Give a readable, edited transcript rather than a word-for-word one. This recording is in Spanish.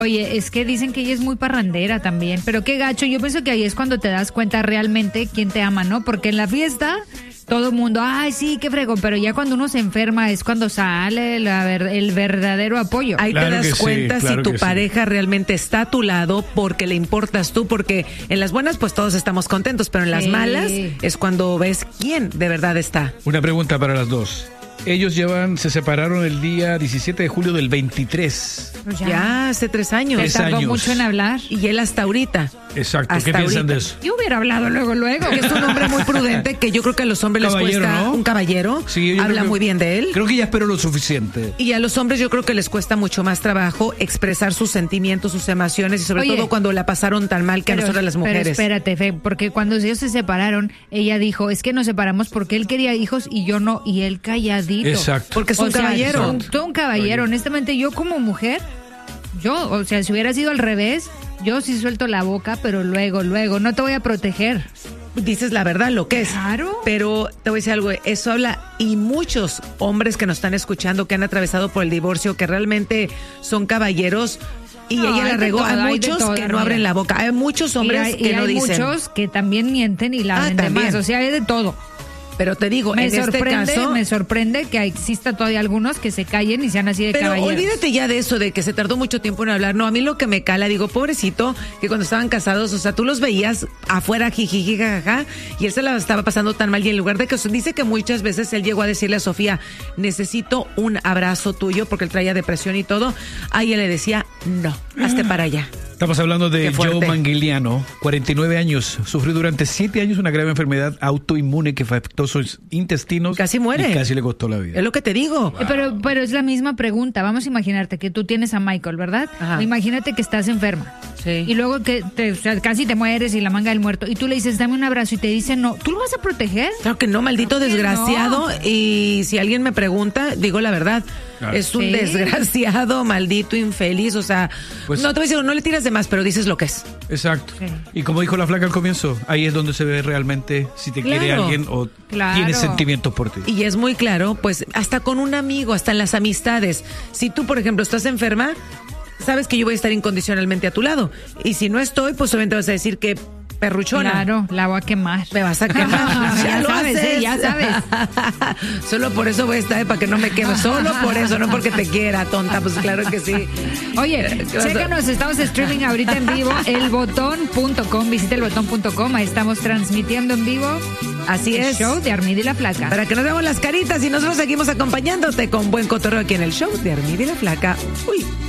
Oye, es que dicen que ella es muy parrandera también, pero qué gacho, yo pienso que ahí es cuando te das cuenta realmente quién te ama, ¿no? Porque en la fiesta todo el mundo, ay, sí, qué fregón, pero ya cuando uno se enferma es cuando sale el verdadero apoyo. Ahí Claro te das que sí, cuenta claro si tu que sí. pareja realmente está a tu lado porque le importas tú, porque en las buenas pues todos estamos contentos, pero en las Sí. malas es cuando ves quién de verdad está. Una pregunta para las dos. Ellos se separaron el día 17 de julio del 23. Pues Ya hace 3 años. Se 3 tardó años. mucho en hablar. Y él hasta ahorita. Exacto. Hasta ¿Qué piensan ahorita. de eso? Yo hubiera hablado luego. Que es un hombre muy prudente, que yo creo que a los hombres les Caballero, cuesta ¿no? un caballero. Sí, yo creo habla que- muy bien de él. Creo que ya espero lo suficiente. Y a los hombres yo creo que les cuesta mucho más trabajo expresar sus sentimientos, sus emociones y sobre Oye, todo cuando la pasaron tan mal que a nosotras las mujeres. Pero espérate, Fe, porque cuando ellos se separaron, ella dijo, es que nos separamos porque él quería hijos y yo no, y él calladito. Exacto. Porque es un caballero. Todo un caballero. Honestamente, yo como mujer, o sea, si hubiera sido al revés, yo sí suelto la boca, pero luego, no te voy a proteger. Dices la verdad, lo que es. Claro. Pero te voy a decir algo, eso habla, y muchos hombres que nos están escuchando, que han atravesado por el divorcio, que realmente son caballeros, y No, ella hay la de regó. todo, Hay hay de muchos todo, que no mira. abren la boca. Hay muchos hombres y que no hay dicen. muchos que también mienten y la Ah, ven de también. más. O sea, hay de todo. Pero te digo, en este caso. Me sorprende que exista todavía algunos que se callen y sean así de Pero caballeros. olvídate ya de eso, de que se tardó mucho tiempo en hablar. No, a mí lo que me cala, digo, pobrecito, que cuando estaban casados, o sea, tú los veías afuera, jijiji, jajaja, y él se la estaba pasando tan mal. Y en lugar de que, dice que muchas veces él llegó a decirle a Sofía, necesito un abrazo tuyo, porque él traía depresión y todo. A ella le decía, no, hazte para allá. Estamos hablando de Qué fuerte. Joe Manganiello, 49 años. Sufrió durante 7 años una grave enfermedad autoinmune que afectó sus intestinos. Casi muere. Y casi le costó la vida. Es lo que te digo. Pero es la misma pregunta. Vamos a imaginarte que tú tienes a Michael, ¿verdad? Ajá. Imagínate que estás enferma. Sí. Y luego que o sea, casi te mueres y la manga del muerto. Y tú le dices, dame un abrazo y te dice no. ¿Tú lo vas a proteger? Claro que no, maldito Claro que desgraciado. no. Y si alguien me pregunta, digo la verdad. Claro. Es un Sí. desgraciado, maldito, infeliz. O sea, Pues- no te voy a decir, no le tiras de más, pero dices lo que es. Exacto. Sí. Y como dijo la flaca al comienzo, ahí es donde se ve realmente si te quiere Claro. alguien o Claro. tiene sentimientos por ti. Y es muy claro, pues hasta con un amigo, hasta en las amistades. Si tú, por ejemplo, estás enferma, sabes que yo voy a estar incondicionalmente a tu lado. Y si no estoy, pues obviamente vas a decir que perruchona. Claro, la voy a quemar. Me vas a quemar. Ya lo sabes, haces. ya sabes. Solo por eso voy a estar, para que no me queme. Solo por eso, no porque te quiera, tonta. Pues claro que sí. Oye, ¿Qué vas a- chécanos, estamos streaming ahorita en vivo, elbotón.com, visita elbotón.com, ahí estamos transmitiendo en vivo Así el es. show de Armida y la Flaca. Para que nos veamos las caritas y nosotros seguimos acompañándote con buen cotorreo aquí en el show de Armida y la Flaca. Uy.